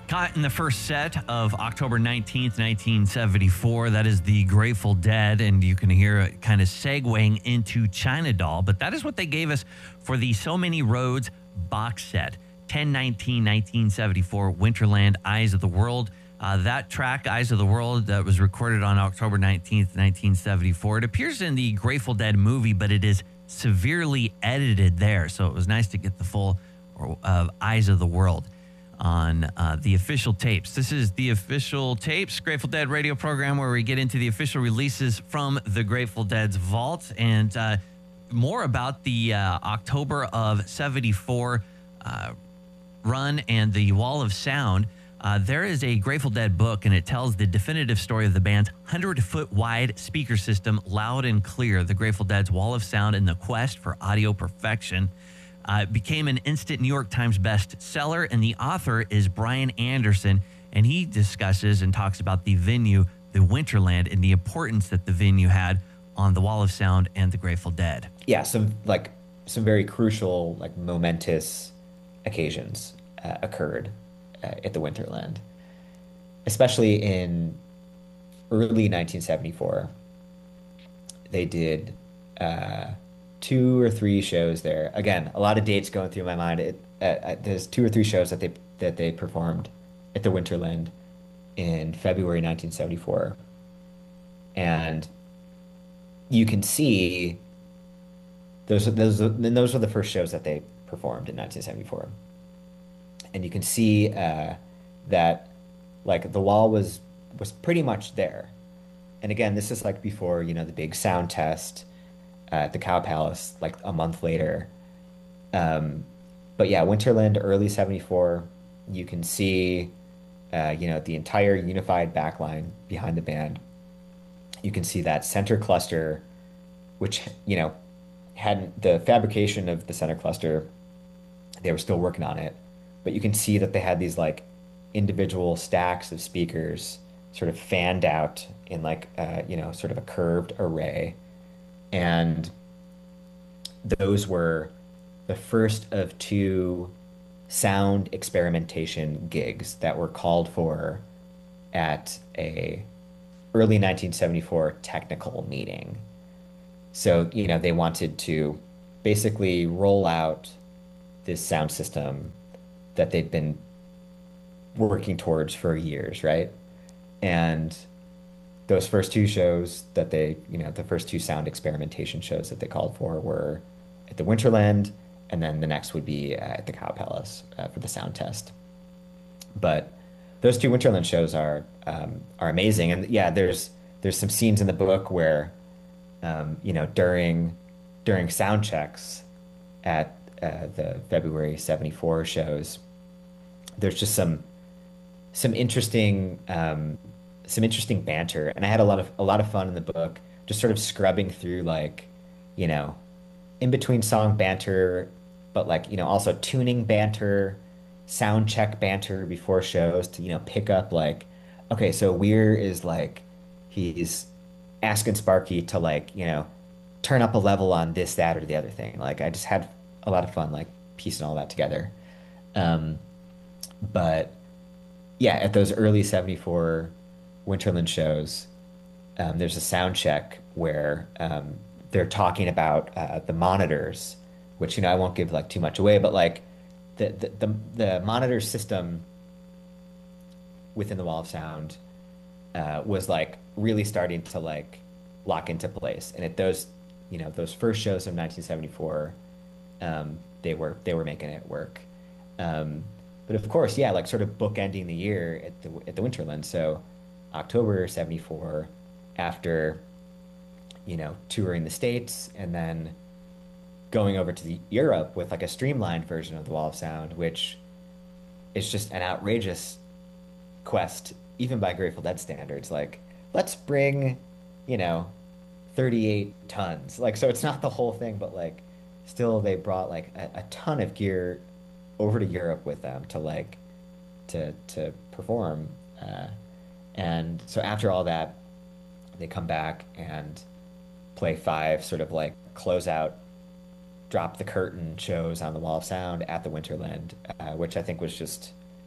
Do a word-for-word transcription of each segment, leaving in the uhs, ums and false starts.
Caught in the first set of October nineteenth, nineteen seventy-four. That is the Grateful Dead, and you can hear it kind of segueing into China Doll. But that is what they gave us for the So Many Roads box set. ten nineteen nineteen seventy-four, Winterland, Eyes of the World. Uh, that track, Eyes of the World, that was recorded on October nineteenth, nineteen seventy-four. It appears in the Grateful Dead movie, but it is severely edited there. So it was nice to get the full uh, Eyes of the World on uh, the official tapes. This is the official tapes, Grateful Dead radio program, where we get into the official releases from the Grateful Dead's vault and uh, more about the uh, October of seventy-four uh, run and the Wall of Sound. Uh, there is a Grateful Dead book, and it tells the definitive story of the band's hundred-foot wide speaker system, loud and clear, the Grateful Dead's Wall of Sound and the quest for audio perfection. Uh, it became an instant New York Times bestseller, and the author is Brian Anderson, and he discusses and talks about the venue, the Winterland, and the importance that the venue had on the Wall of Sound and the Grateful Dead. Yeah, some like some very crucial, like momentous occasions uh, occurred uh, at the Winterland, especially in early nineteen seventy-four. They did uh, two or three shows there. Again, a lot of dates going through my mind. It, uh, uh, there's two or three shows that they that they performed at the Winterland in February nineteen seventy-four, and you can see those those and those were the first shows that they performed in nineteen seventy-four, and you can see uh, that like the wall was was pretty much there. And again, this is like before, you know, the big sound test uh, at the Cow Palace, like a month later. Um, but yeah, Winterland, early seventy-four, you can see, uh, you know, the entire unified backline behind the band. You can see that center cluster, which, you know, hadn't the fabrication of the center cluster, they were still working on it. But you can see that they had these like individual stacks of speakers sort of fanned out in like, uh, you know, sort of a curved array. And those were the first of two sound experimentation gigs that were called for at a early nineteen seventy-four technical meeting. So, you know, they wanted to basically roll out this sound system that they'd been working towards for years, right? And those first two shows that they, you know, the first two sound experimentation shows that they called for were at the Winterland, and then the next would be at the Cow Palace uh, for the sound test. But those two Winterland shows are um, are amazing, and yeah, there's there's some scenes in the book where, um, you know, during during sound checks at uh, the February seventy-four shows, there's just some some interesting um, some interesting banter, and I had a lot of a lot of fun in the book, just sort of scrubbing through like, you know, in between song banter, but like, you know, also tuning banter, sound check banter before shows to, you know, pick up like, okay, so Weir is like, he's asking Sparky to like, you know, turn up a level on this, that, or the other thing. Like I just had a lot of fun like piecing all that together. Um, but yeah, at those early seventy-four Winterland shows, um, there's a sound check where um, they're talking about uh, the monitors, which, you know, I won't give like too much away, but like the the the, the monitor system within the Wall of Sound uh, was like really starting to like lock into place. And at those, you know, those first shows of nineteen seventy-four, um, they were they were making it work. Um, but of course, yeah, like sort of bookending the year at the at the Winterland. So October seventy-four, after, you know, touring the States and then going over to the Europe with like a streamlined version of the Wall of Sound, which is just an outrageous quest, even by Grateful Dead standards. Like, let's bring, you know, thirty-eight tons. Like, so it's not the whole thing, but like, still they brought like a, a ton of gear over to Europe with them to like, to, to perform. Uh, and so after all that, they come back and play five sort of like closeout, drop the curtain shows on the Wall of Sound at the Winterland, uh, which I think was just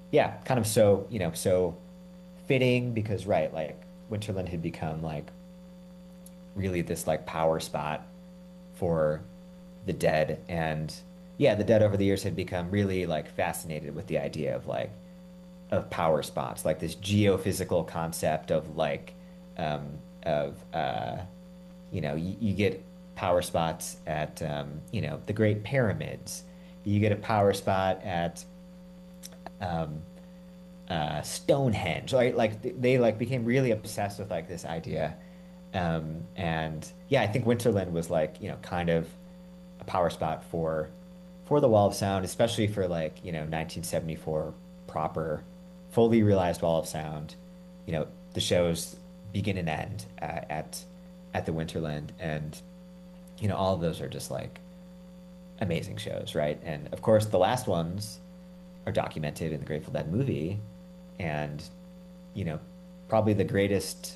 yeah, kind of so, you know, so fitting because, right, like Winterland had become like really this like power spot for the Dead. And yeah, the Dead over the years had become really like fascinated with the idea of like of power spots, like this geophysical concept of like um of uh you know, you, you get power spots at um, you know, the Great Pyramids. You get a power spot at um uh Stonehenge. Like like they, they like became really obsessed with like this idea. Um and yeah, I think Winterland was like, you know, kind of a power spot for for the Wall of Sound, especially for like, you know, nineteen seventy-four proper, fully realized Wall of Sound. You know, the shows begin and end uh, at at the Winterland, and you know, all of those are just like amazing shows, right? And of course, the last ones are documented in the Grateful Dead movie, and you know, probably the greatest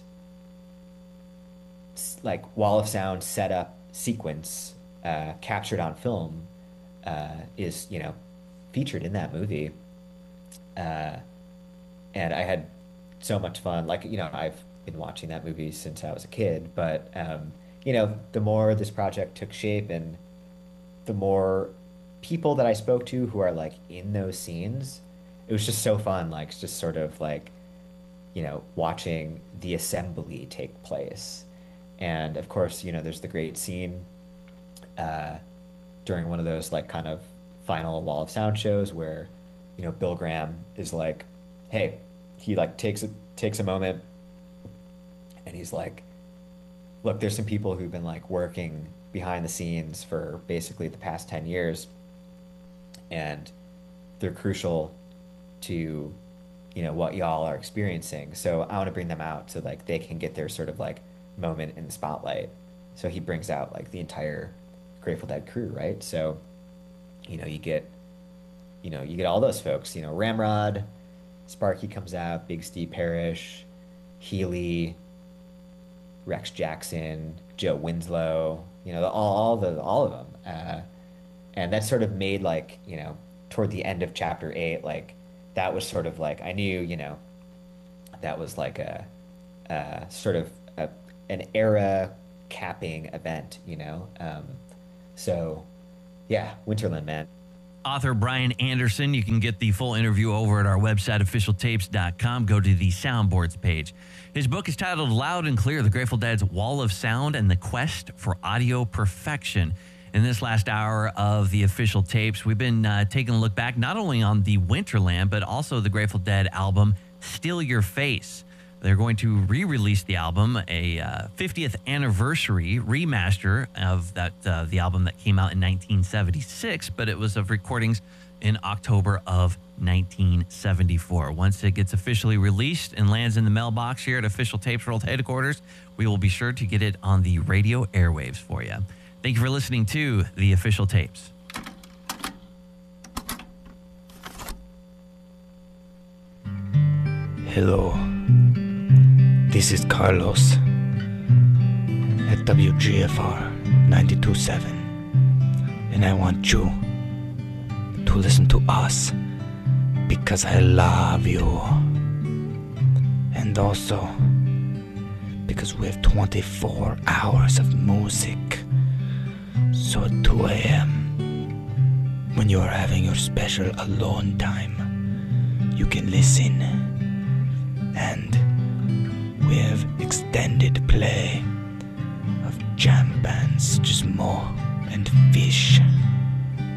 like Wall of Sound setup sequence uh, captured on film uh, is, you know, featured in that movie. Uh, and I had so much fun. Like, you know, I've been watching that movie since I was a kid, but, um, you know, the more this project took shape and the more people that I spoke to who are like in those scenes, it was just so fun. Like, just sort of like, you know, watching the assembly take place. And of course, you know, there's the great scene uh, during one of those like kind of final Wall of Sound shows where, you know, Bill Graham is like, hey, he like takes a takes a moment and he's like, look, there's some people who've been like working behind the scenes for basically the past ten years, and they're crucial to, you know, what y'all are experiencing. So I want to bring them out so like they can get their sort of like moment in the spotlight. So he brings out like the entire Grateful Dead crew, right? So, you know, you get, you know, you get all those folks, you know, Ramrod, Sparky comes out, Big Steve Parrish, Healy, Rex Jackson, Joe Winslow, you know, all, all the, all of them. Uh, and that sort of made like, you know, toward the end of chapter eight, like that was sort of like, I knew, you know, that was like a, a sort of a, an era capping event, you know? Um, so yeah, Winterland, man. Author Brian Anderson. You can get the full interview over at our website, official tapes dot com. Go to the soundboards page. His book is titled Loud and Clear, The Grateful Dead's Wall of Sound and the Quest for Audio Perfection. In this last hour of the official tapes, we've been uh, taking a look back not only on the Winterland, but also the Grateful Dead album, Still Your Face. They're going to re-release the album, a uh, fiftieth anniversary remaster of that uh, the album that came out in nineteen seventy-six, but it was of recordings in October of nineteen seventy-four. Once it gets officially released and lands in the mailbox here at Official Tapes World Headquarters, we will be sure to get it on the radio airwaves for you. Thank you for listening to the Official Tapes. Hello. This is Carlos at W G F R ninety-two point seven, and I want you to listen to us because I love you, and also because we have twenty-four hours of music. So at two a.m., when you are having your special alone time, you can listen, and we have extended play of jam bands such as Mo and Fish.